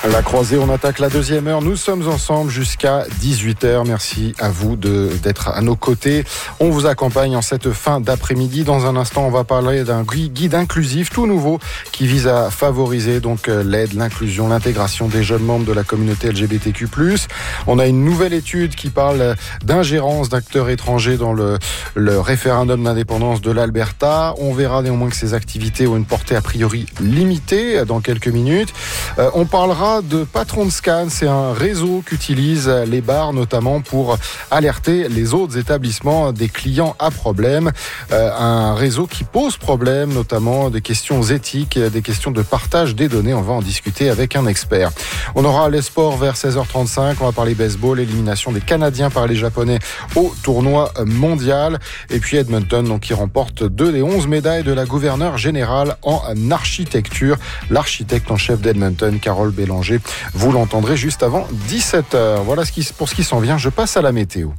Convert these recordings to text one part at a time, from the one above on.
La croisée, on attaque la deuxième heure. Nous sommes ensemble jusqu'à 18h. Merci à vous d'être à nos côtés. On vous accompagne en cette fin d'après-midi. Dans un instant, on va parler d'un guide inclusif tout nouveau qui vise à favoriser donc l'aide, l'inclusion, l'intégration des jeunes membres de la communauté LGBTQ+. On a une nouvelle étude qui parle d'ingérence d'acteurs étrangers dans le référendum d'indépendance de l'Alberta. On verra néanmoins que ces activités ont une portée a priori limitée dans quelques minutes. On parlera de Patron de Scan, c'est un réseau qu'utilisent les bars notamment pour alerter les autres établissements des clients à problème. Un réseau qui pose problème, notamment des questions éthiques, des questions de partage des données. On va en discuter avec un expert. On aura les sports vers 16h35. On va parler baseball, élimination des Canadiens par les Japonais au tournoi mondial. Et puis Edmonton, donc, qui remporte 2 des 11 médailles de la gouverneure générale en architecture. L'architecte en chef d'Edmonton, Carole Bélanger. Vous l'entendrez juste avant 17h. Voilà pour ce qui s'en vient. Je passe à la météo.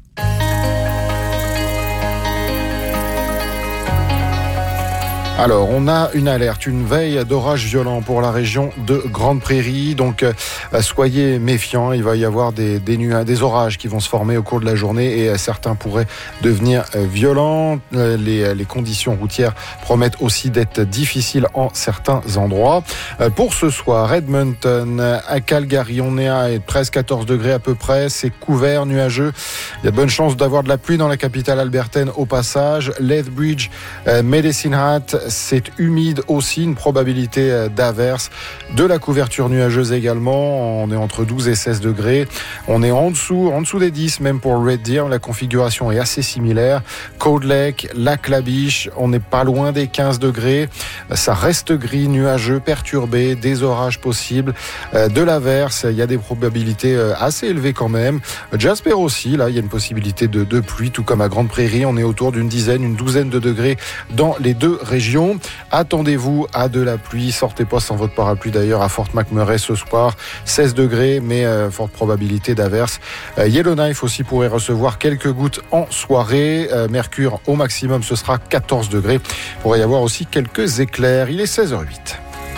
Alors, on a une alerte, une veille d'orage violent pour la région de Grande Prairie. Donc, soyez méfiants. Il va y avoir des orages qui vont se former au cours de la journée et certains pourraient devenir violents. Les conditions routières promettent aussi d'être difficiles en certains endroits. Pour ce soir, Edmonton, à Calgary, on est à 13-14 degrés à peu près. C'est couvert, nuageux. Il y a de bonnes chances d'avoir de la pluie dans la capitale albertaine au passage. Lethbridge, Medicine Hat, c'est humide aussi, une probabilité d'averse, de la couverture nuageuse également. On est entre 12 et 16 degrés. On est en dessous des 10, même pour Red Deer. La configuration est assez similaire. Cold Lake, Lac-La-Biche, on n'est pas loin des 15 degrés. Ça reste gris, nuageux, perturbé, des orages possibles, de l'averse. Il y a des probabilités assez élevées quand même. Jasper aussi, là, il y a une possibilité de pluie, tout comme à Grande Prairie. On est autour d'une douzaine de degrés dans les deux régions. Attendez-vous à de la pluie. Sortez pas sans votre parapluie d'ailleurs à Fort McMurray ce soir. 16 degrés, mais forte probabilité d'averse. Yellowknife aussi pourrait recevoir quelques gouttes en soirée. Mercure au maximum, ce sera 14 degrés. Il pourrait y avoir aussi quelques éclairs. Il est 16h08.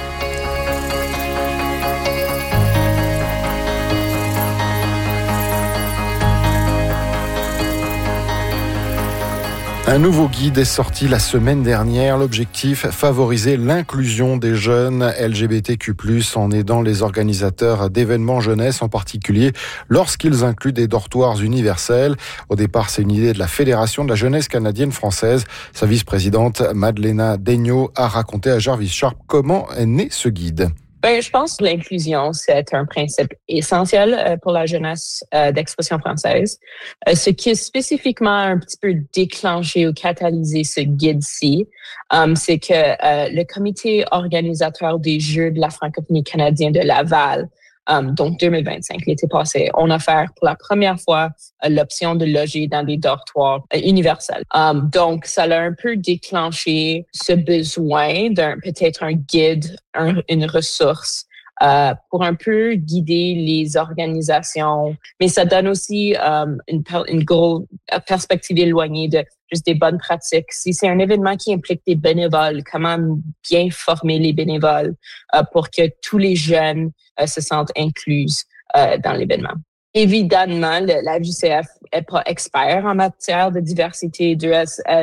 Un nouveau guide est sorti la semaine dernière. L'objectif, favoriser l'inclusion des jeunes LGBTQ+, en aidant les organisateurs d'événements jeunesse, en particulier lorsqu'ils incluent des dortoirs universels. Au départ, c'est une idée de la Fédération de la jeunesse canadienne-française. Sa vice-présidente, Madeleina Daigneault, a raconté à Jarvis Sharp comment est né ce guide. Je pense que l'inclusion, c'est un principe essentiel pour la jeunesse d'expression française. Ce qui est spécifiquement un petit peu déclenché ou catalysé ce guide-ci, c'est que le comité organisateur des Jeux de la francophonie canadienne de Laval, donc 2025, l'été passé, on a offert pour la première fois l'option de loger dans des dortoirs universels. Donc, ça a un peu déclenché ce besoin peut-être un guide, une ressource pour un peu guider les organisations. Mais ça donne aussi une grosse perspective éloignée de juste des bonnes pratiques. Si c'est un événement qui implique des bénévoles, comment bien former les bénévoles pour que tous les jeunes se sentent inclus dans l'événement. Évidemment, la JCF est pas expert en matière de diversité de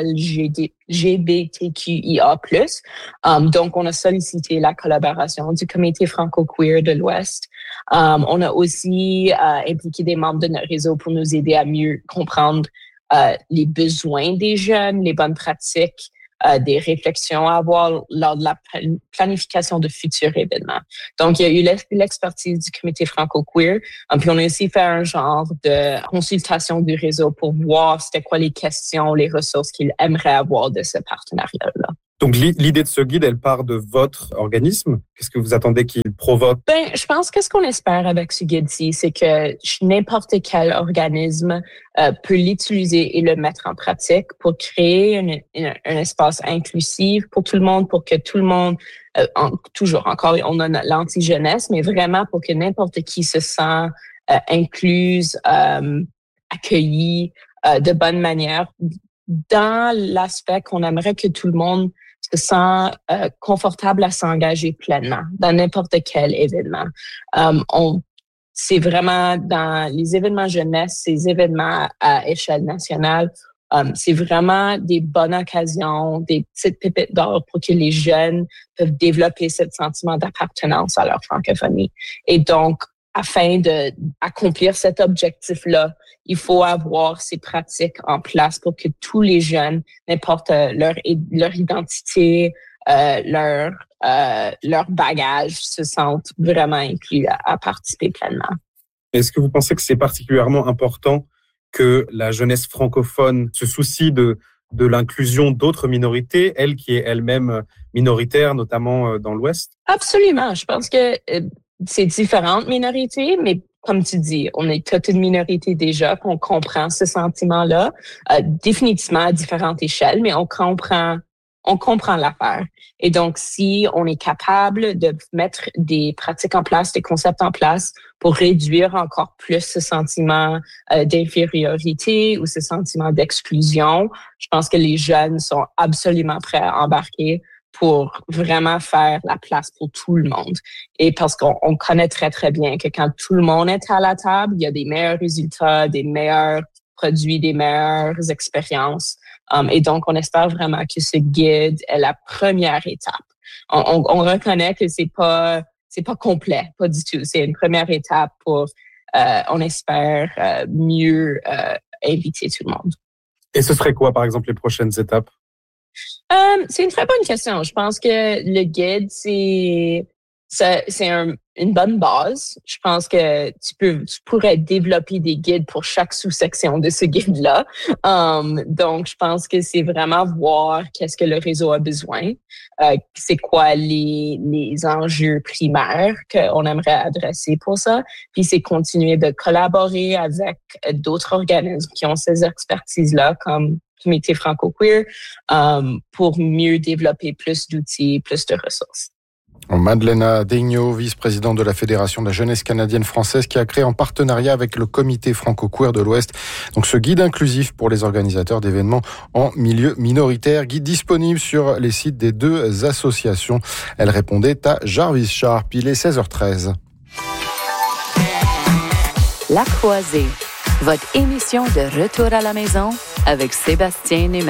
LGBTQIA+. Donc, on a sollicité la collaboration du Comité franco-queer de l'Ouest. On a aussi impliqué des membres de notre réseau pour nous aider à mieux comprendre les besoins des jeunes, les bonnes pratiques, des réflexions à avoir lors de la planification de futurs événements. Donc, il y a eu l'expertise du comité franco-queer, puis on a aussi fait un genre de consultation du réseau pour voir c'était quoi les questions, les ressources qu'ils aimeraient avoir de ce partenariat-là. Donc, l'idée de ce guide, elle part de votre organisme. Qu'est-ce que vous attendez qu'il provoque? Je pense que ce qu'on espère avec ce guide-ci, c'est que n'importe quel organisme peut l'utiliser et le mettre en pratique pour créer un espace inclusif pour tout le monde, pour que tout le monde, encore, on a l'anti-jeunesse, mais vraiment pour que n'importe qui se sent incluse, accueilli de bonne manière, dans l'aspect qu'on aimerait que tout le monde se sent confortable à s'engager pleinement dans n'importe quel événement. C'est vraiment dans les événements jeunesse, ces événements à échelle nationale, c'est vraiment des bonnes occasions, des petites pépites d'or pour que les jeunes peuvent développer ce sentiment d'appartenance à leur francophonie. Et donc, afin d'accomplir cet objectif-là, il faut avoir ces pratiques en place pour que tous les jeunes, n'importe leur identité, leur bagage, se sentent vraiment inclus à participer pleinement. Est-ce que vous pensez que c'est particulièrement important que la jeunesse francophone se soucie de l'inclusion d'autres minorités, elle qui est elle-même minoritaire, notamment dans l'Ouest? Absolument. Je pense que c'est différentes minorités, mais comme tu dis, on est toute une minorité déjà, qu'on comprend ce sentiment-là, définitivement à différentes échelles, mais on comprend l'affaire. Et donc, si on est capable de mettre des pratiques en place, des concepts en place pour réduire encore plus ce sentiment d'infériorité ou ce sentiment d'exclusion, je pense que les jeunes sont absolument prêts à embarquer pour vraiment faire la place pour tout le monde. Et parce qu'on connaît très, très bien que quand tout le monde est à la table, il y a des meilleurs résultats, des meilleurs produits, des meilleures expériences. Et donc, on espère vraiment que ce guide est la première étape. On reconnaît que c'est pas complet, pas du tout. C'est une première étape pour, on espère, mieux inviter tout le monde. Et ce serait quoi, par exemple, les prochaines étapes? C'est une très bonne question. Je pense que le guide, c'est une bonne base. Je pense que tu pourrais développer des guides pour chaque sous-section de ce guide-là. Donc, je pense que c'est vraiment voir qu'est-ce que le réseau a besoin, c'est quoi les enjeux primaires qu'on aimerait adresser pour ça. Puis, c'est continuer de collaborer avec d'autres organismes qui ont ces expertises-là, comme Comité franco-queer, pour mieux développer plus d'outils, plus de ressources. Madeleina Degnaud, vice-présidente de la Fédération de la jeunesse canadienne française, qui a créé en partenariat avec le Comité franco-queer de l'Ouest donc ce guide inclusif pour les organisateurs d'événements en milieu minoritaire, guide disponible sur les sites des deux associations. Elle répondait à Jarvis Sharp. Il est 16h13. La Croisée, votre émission de retour à la maison avec Sébastien Németh.